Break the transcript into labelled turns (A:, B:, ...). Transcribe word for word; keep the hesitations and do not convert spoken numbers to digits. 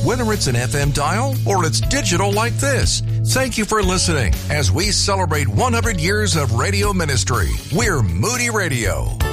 A: whether it's an F M dial or it's digital like this. Thank you for listening as we celebrate one hundred years of radio ministry. We're Moody Radio.